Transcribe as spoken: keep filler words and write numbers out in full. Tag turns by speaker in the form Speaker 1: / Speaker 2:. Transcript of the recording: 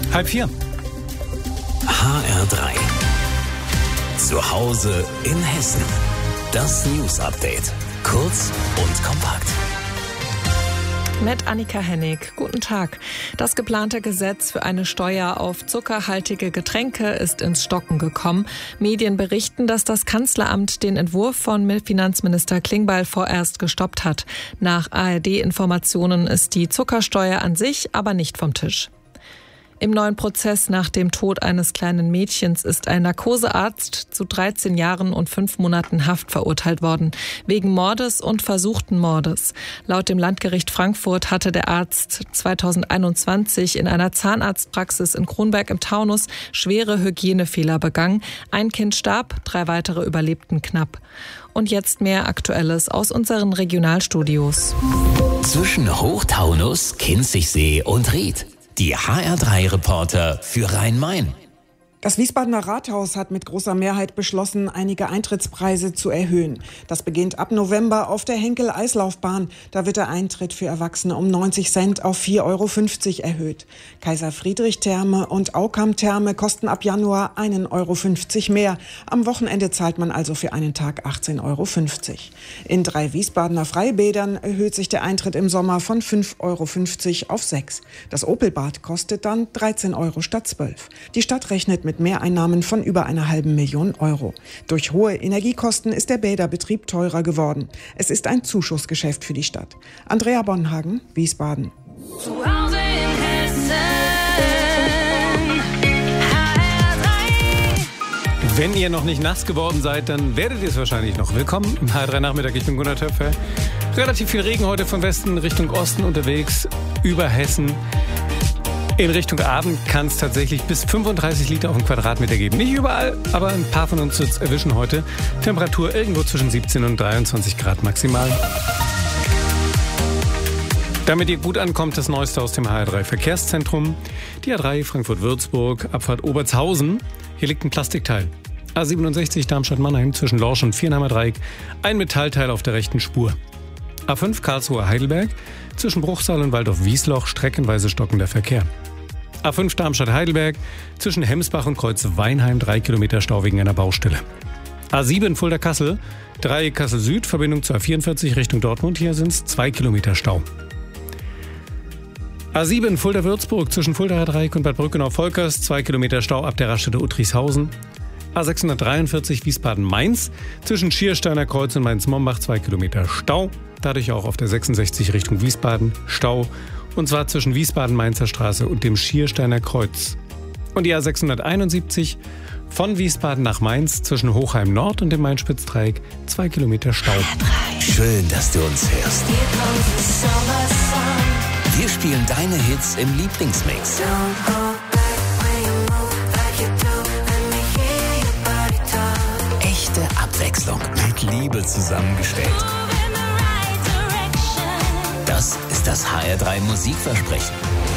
Speaker 1: Halb vier.
Speaker 2: H R drei. Zu Hause in Hessen. Das News Update. Kurz und kompakt.
Speaker 3: Mit Annika Hennig. Guten Tag. Das geplante Gesetz für eine Steuer auf zuckerhaltige Getränke ist ins Stocken gekommen. Medien berichten, dass das Kanzleramt den Entwurf von Finanzminister Klingbeil vorerst gestoppt hat. Nach A R D-Informationen ist die Zuckersteuer an sich aber nicht vom Tisch. Im neuen Prozess nach dem Tod eines kleinen Mädchens ist ein Narkosearzt zu dreizehn Jahren und fünf Monaten Haft verurteilt worden, wegen Mordes und versuchten Mordes. Laut dem Landgericht Frankfurt hatte der Arzt zweitausendeinundzwanzig in einer Zahnarztpraxis in Kronberg im Taunus schwere Hygienefehler begangen. Ein Kind starb, drei weitere überlebten knapp. Und jetzt mehr Aktuelles aus unseren Regionalstudios.
Speaker 2: Zwischen Hochtaunus, Kinzigsee und Ried. Die H R drei Reporter für Rhein-Main.
Speaker 4: Das Wiesbadener Rathaus hat mit großer Mehrheit beschlossen, einige Eintrittspreise zu erhöhen. Das beginnt ab November auf der Henkel-Eislaufbahn. Da wird der Eintritt für Erwachsene um neunzig Cent auf vier Euro fünfzig erhöht. Kaiser-Friedrich-Therme und Aukam-Therme kosten ab Januar ein Euro fünfzig mehr. Am Wochenende zahlt man also für einen Tag achtzehn Euro fünfzig. In drei Wiesbadener Freibädern erhöht sich der Eintritt im Sommer von fünf Euro fünfzig auf sechs. Das Opelbad kostet dann dreizehn Euro statt zwölf. Die Stadt rechnet mit Mehreinnahmen von über einer halben Million Euro. Durch hohe Energiekosten ist der Bäderbetrieb teurer geworden. Es ist ein Zuschussgeschäft für die Stadt. Andrea Bonhagen, Wiesbaden.
Speaker 5: Zu Hause in Hessen. H R drei.
Speaker 1: Wenn ihr noch nicht nass geworden seid, dann werdet ihr es wahrscheinlich noch. Willkommen im H R drei Nachmittag. Ich bin Gunnar Töpfer. Relativ viel Regen heute von Westen Richtung Osten unterwegs über Hessen. In Richtung Abend kann es tatsächlich bis fünfunddreißig Liter auf den Quadratmeter geben. Nicht überall, aber ein paar von uns wird es erwischen heute. Temperatur irgendwo zwischen siebzehn und dreiundzwanzig Grad maximal. Damit ihr gut ankommt, das Neueste aus dem H R drei Verkehrszentrum. Die A drei Frankfurt-Würzburg, Abfahrt Obertshausen. Hier liegt ein Plastikteil. A siebenundsechzig Darmstadt-Mannheim zwischen Lorsch und Viernheimer Dreieck. Ein Metallteil auf der rechten Spur. A fünf Karlsruhe-Heidelberg. Zwischen Bruchsal und Waldorf-Wiesloch streckenweise stockender Verkehr. A fünf Darmstadt-Heidelberg, zwischen Hemsbach und Kreuz-Weinheim drei Kilometer Stau wegen einer Baustelle. A sieben Fulda-Kassel, drei Kassel-Süd, Verbindung zu A vierundvierzig Richtung Dortmund, hier sind es zwei Kilometer Stau. A sieben Fulda-Würzburg, zwischen Fuldaer Dreieck und Bad Brückenau-Volkers, zwei Kilometer Stau ab der Raststätte Uttrichshausen. A sechshundertdreiundvierzig Wiesbaden-Mainz, zwischen Schiersteiner Kreuz und Mainz-Mombach zwei Kilometer Stau. Dadurch auch auf der sechsundsechzig Richtung Wiesbaden Stau. Und zwar zwischen Wiesbaden-Mainzer Straße und dem Schiersteiner Kreuz. Und die A sechshunderteinundsiebzig von Wiesbaden nach Mainz zwischen Hochheim Nord und dem Main-Spitz-Dreieck zwei Kilometer Stau.
Speaker 2: Schön, dass du uns hörst. Wir spielen deine Hits im Lieblingsmix. Echte Abwechslung mit Liebe zusammengestellt. Das ist das H R drei Musikversprechen.